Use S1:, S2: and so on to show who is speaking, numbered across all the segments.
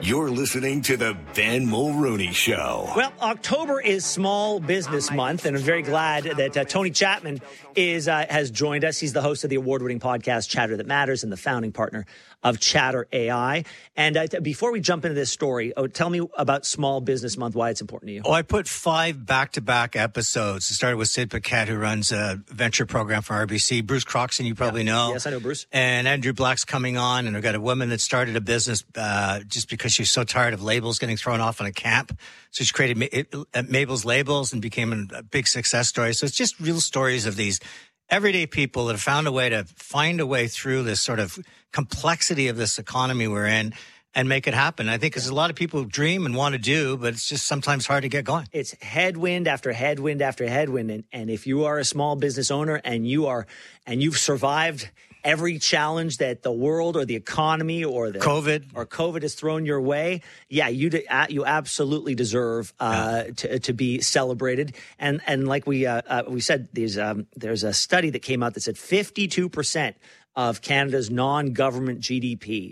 S1: You're listening to the Ben Mulrooney Show.
S2: Well, October is Small Business Month, and I'm very glad that Tony Chapman has joined us. He's the host of the award-winning podcast Chatter That Matters and the founding partner of Chatter AI. And before we jump into this story, tell me about Small Business Month, why it's important to you.
S3: Oh, I put 5 back-to-back episodes. It started with Sid Paquette, who runs a venture program for RBC. Bruce Croxon, you probably know.
S2: Yes, I know Bruce.
S3: And Andrew Black's coming on, and I've got a woman that started a business just because she's so tired of labels getting thrown off in a camp. So she created Mabel's Labels and became a big success story. So it's just real stories of these everyday people that have found a way to find a way through this sort of complexity of this economy we're in and make it happen. I think because a lot of people dream and want to do, but it's just sometimes hard to get going.
S2: It's headwind after headwind after headwind. And if you are a small business owner and you've survived every challenge that the world or the economy or COVID has thrown your way, you absolutely deserve to be celebrated. And like we said, there's a study that came out that said 52% of Canada's non-government GDP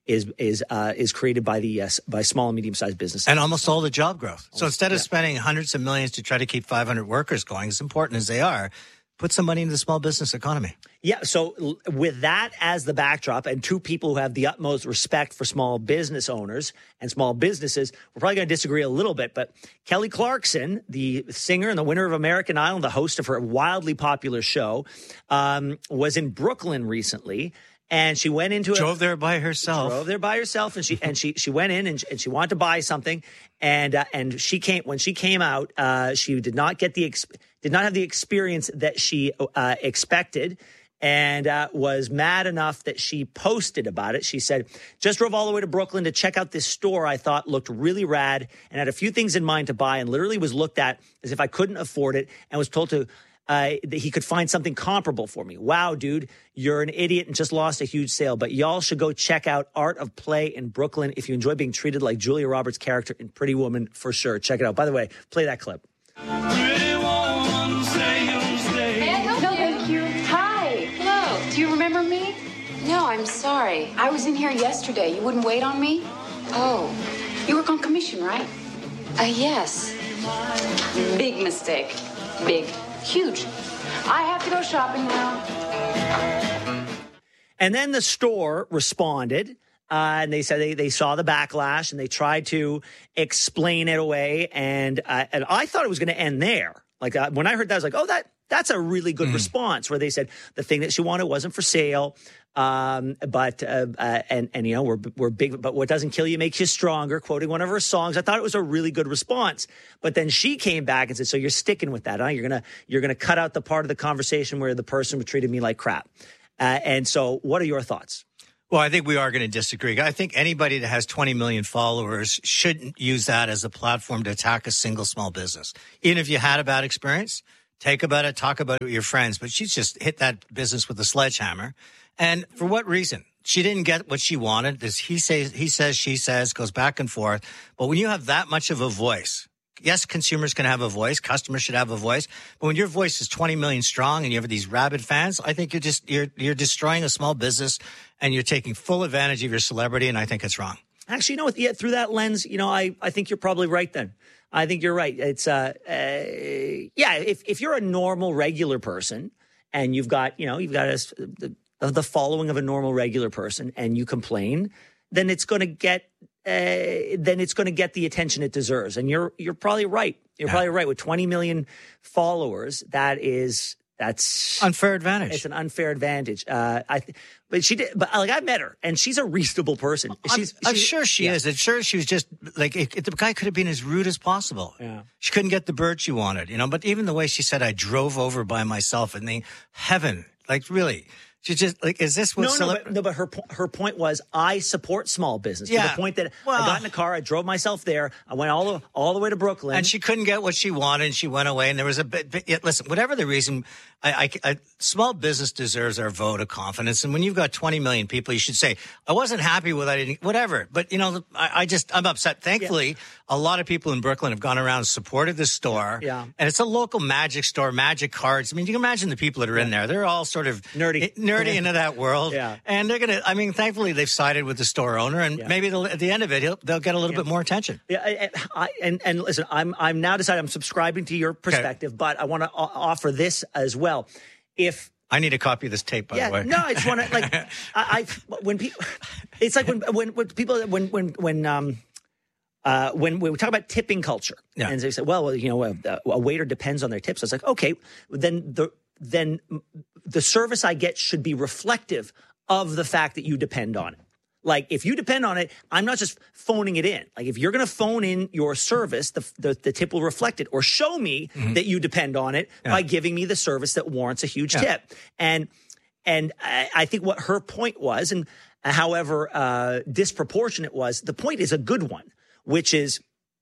S2: is created by small and medium-sized businesses.
S3: And almost all the job growth. So instead of spending hundreds of millions to try to keep 500 workers going, as important as they are, put some money into the small business economy.
S2: Yeah, so with that as the backdrop and two people who have the utmost respect for small business owners and small businesses, we're probably going to disagree a little bit, but Kelly Clarkson, the singer and the winner of American Idol, the host of her wildly popular show, was in Brooklyn recently. And she went into
S3: drove there by herself,
S2: and she went in and she wanted to buy something, and when she came out, she did not have the experience that she expected, and was mad enough that she posted about it. She said, "Just drove all the way to Brooklyn to check out this store I thought looked really rad, and had a few things in mind to buy, and literally was looked at as if I couldn't afford it, and was told to." That he could find something comparable for me. Wow, dude, you're an idiot and just lost a huge sale. But y'all should go check out Art of Play in Brooklyn if you enjoy being treated like Julia Roberts' character in Pretty Woman, for sure. Check it out. By the way, play that clip.
S4: Pretty woman, stay. No, thank you. Hi. Hello. Do you remember me?
S5: No, I'm sorry.
S4: I was in here yesterday. You wouldn't wait on me?
S5: Oh,
S4: You work on commission, right?
S5: yes.
S4: Big mistake. Big. Huge. I have to go shopping now.
S2: And then the store responded, and they said they saw the backlash, and they tried to explain it away. And I thought it was going to end there. Like when I heard that, I was like, oh, that's a really good response, where they said the thing that she wanted wasn't for sale. But you know, we're big, but what doesn't kill you makes you stronger, quoting one of her songs. I thought it was a really good response, but then she came back and said, so you're sticking with that, huh? You're going to cut out the part of the conversation where the person treated me like crap. And so what are your thoughts?
S3: Well, I think we are going to disagree. I think anybody that has 20 million followers shouldn't use that as a platform to attack a single small business. Even if you had a bad experience, talk about it with your friends. But she's just hit that business with a sledgehammer. And for what reason? She didn't get what she wanted. This he says, she says, goes back and forth. But when you have that much of a voice, yes, consumers can have a voice, customers should have a voice. But when your voice is 20 million strong and you have these rabid fans, I think you're destroying a small business and you're taking full advantage of your celebrity. And I think it's wrong.
S2: Actually, you know what? Yeah, through that lens, you know, I think you're probably right then. I think you're right. It's if you're a normal, regular person and you've got the following of a normal, regular person, and you complain, then it's going to get the attention it deserves. And you're probably right. You're probably right. With 20 million followers, that's
S3: unfair advantage.
S2: It's an unfair advantage. But she did. But like, I met her, and she's a reasonable person.
S3: I'm sure she is. I'm sure she was just like the guy could have been as rude as possible.
S2: Yeah.
S3: She couldn't get the bird she wanted, you know. But even the way she said, "I drove over by myself," and heaven, like really. She just like, is this what?
S2: But her point was, I support small business.
S3: Yeah.
S2: To the point that I got in a car, I drove myself there, I went all the way to Brooklyn,
S3: and she couldn't get what she wanted, and she went away. And there was a bit listen, whatever the reason, I small business deserves our vote of confidence. And when you've got 20 million people, you should say, I wasn't happy with that, whatever. But, I'm upset. Thankfully, a lot of people in Brooklyn have gone around and supported the store.
S2: Yeah.
S3: And it's a local magic store, magic cards. I mean, you can imagine the people that are in there. They're all sort of nerdy into that world.
S2: Yeah.
S3: And they're going to, thankfully, they've sided with the store owner. And maybe at the end of it, they'll get a little bit more attention.
S2: Yeah. And listen, I'm now decided I'm subscribing to your perspective, but I want to offer this as well. If
S3: I need a copy of this tape, by the way.
S2: No, I just want to when people, it's like when people when we talk about tipping culture, and they say, well, a waiter depends on their tips. I was like, okay, then the service I get should be reflective of the fact that you depend on it. Like, if you depend on it, I'm not just phoning it in. Like, if you're going to phone in your service, the tip will reflect it, or show me that you depend on it by giving me the service that warrants a huge tip. And I think what her point was, and however disproportionate was, the point is a good one, which is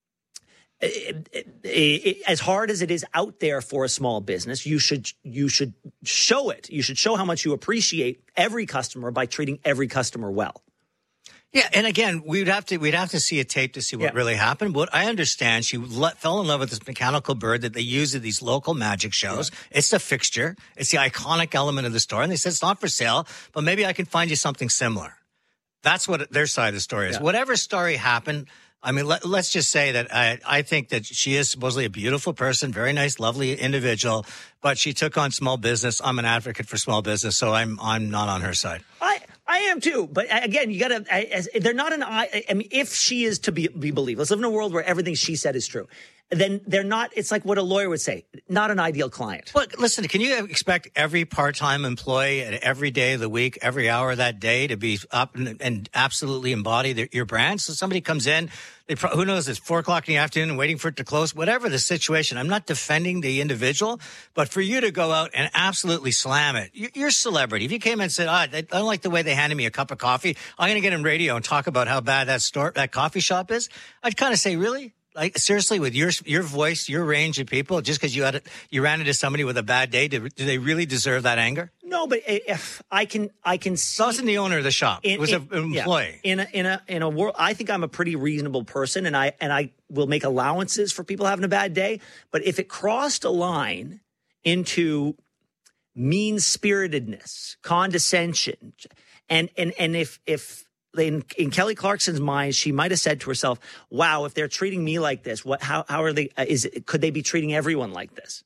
S2: as hard as it is out there for a small business, you should show it. You should show how much you appreciate every customer by treating every customer well.
S3: Yeah, and again, we'd have to see a tape to see what really happened. But I understand she fell in love with this mechanical bird that they use at these local magic shows. Yeah. It's a fixture. It's the iconic element of the store. And they said, it's not for sale, but maybe I can find you something similar. That's what their side of the story is. Yeah. Whatever story happened, let's just say that I think that she is supposedly a beautiful person, very nice, lovely individual, but she took on small business. I'm an advocate for small business, so I'm not on her side.
S2: I am too, but again, you got to. They're not an. I mean, if she is to be believed, let's live in a world where everything she said is true. Then they're not. It's like what a lawyer would say. Not an ideal client.
S3: Look, listen. Can you expect every part-time employee at every day of the week, every hour of that day, to be up and absolutely embody your brand? So somebody comes in. Who knows? It's 4:00 in the afternoon and waiting for it to close. Whatever the situation, I'm not defending the individual, but for you to go out and absolutely slam it, you're a celebrity. If you came in and said, I don't like the way they handed me a cup of coffee, I'm going to get on radio and talk about how bad that coffee shop is, I'd kind of say, really? Like, seriously, with your voice, your range of people, just because you ran into somebody with a bad day, do they really deserve that anger?
S2: No, but if I can see.
S3: So wasn't the owner of the shop. It was an employee.
S2: Yeah. In a world, I think I'm a pretty reasonable person, and I will make allowances for people having a bad day. But if it crossed a line into mean-spiritedness, condescension, and if in Kelly Clarkson's mind, she might have said to herself, "Wow, if they're treating me like this, how are they? Could they be treating everyone like this?"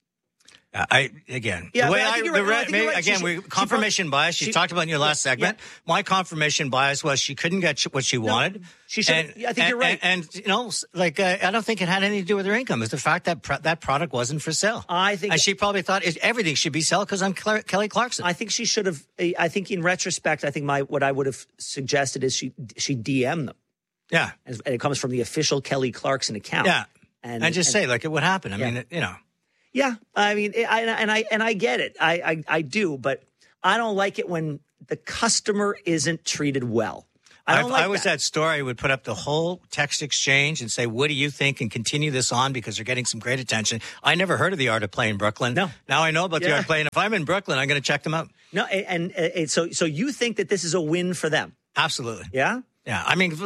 S3: Confirmation bias. You talked about in your last segment. Yeah. My confirmation bias was she couldn't get what she wanted.
S2: She should. I think you're right.
S3: And I don't think it had anything to do with her income. It's the fact that that product wasn't for sale.
S2: I think,
S3: and she probably thought everything should be sold because I'm Kelly Clarkson.
S2: I think she should have. I think in retrospect, what I would have suggested is she DM them.
S3: Yeah,
S2: and it comes from the official Kelly Clarkson account.
S3: Yeah, and just say what happened. I mean,
S2: Yeah, I mean, I get it. I do, but I don't like it when the customer isn't treated well. I
S3: was that store, I would put up the whole text exchange and say, what do you think? And continue this on because they're getting some great attention. I never heard of the Art of Play in Brooklyn.
S2: No.
S3: Now I know about the Art of Play. And if I'm in Brooklyn, I'm going to check them out.
S2: No, and so you think that this is a win for them?
S3: Absolutely.
S2: Yeah?
S3: Yeah, I mean,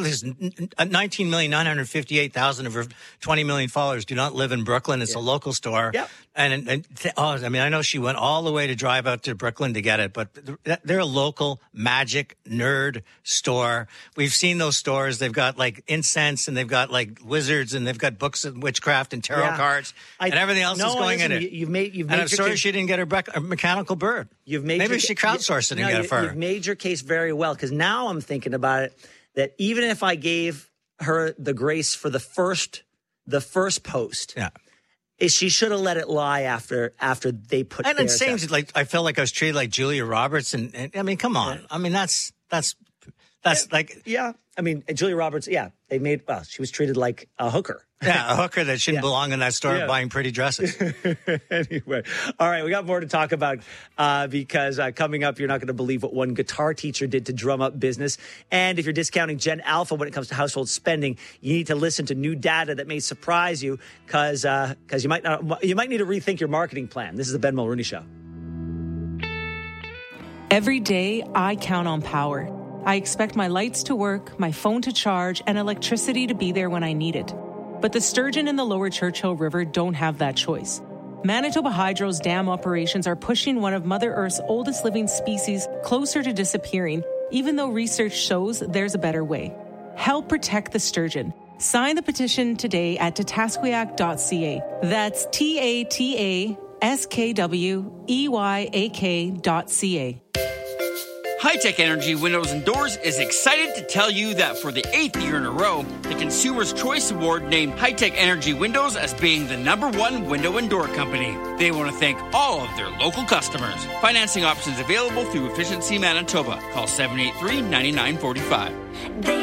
S3: 19,958,000 of her 20 million followers do not live in Brooklyn. It's a local store.
S2: Yep.
S3: I know she went all the way to drive out to Brooklyn to get it, but they're a local magic nerd store. We've seen those stores. They've got like incense and they've got like wizards and they've got books of witchcraft and tarot cards and everything else is going in it.
S2: You've made
S3: and I'm sorry she didn't get her mechanical bird.
S2: Maybe
S3: she crowdsourced it and got it for her.
S2: You've made your case very well because now I'm thinking about it. That even if I gave her the grace for the first post, she should have let it lie after they put.
S3: And it seems like I felt like I was treated like Julia Roberts, and I mean, come on, I mean that's like
S2: I mean, Julia Roberts, she was treated like a hooker.
S3: Yeah, a hooker that shouldn't belong in that store buying pretty dresses.
S2: Anyway, all right, we got more to talk about because coming up, you're not going to believe what one guitar teacher did to drum up business. And if you're discounting Gen Alpha when it comes to household spending, you need to listen to new data that may surprise you because you might need to rethink your marketing plan. This is the Ben Mulrooney Show.
S6: Every day, I count on power. I expect my lights to work, my phone to charge, and electricity to be there when I need it. But the sturgeon in the lower Churchill River don't have that choice. Manitoba Hydro's dam operations are pushing one of Mother Earth's oldest living species closer to disappearing, even though research shows there's a better way. Help protect the sturgeon. Sign the petition today at tatasquiac.ca. That's TATASKWEYAK.ca.
S7: High-Tech Energy Windows and Doors is excited to tell you that for the 8th year in a row, the Consumer's Choice Award named High-Tech Energy Windows as being the #1 window and door company. They want to thank all of their local customers. Financing options available through Efficiency Manitoba. Call 783-9945.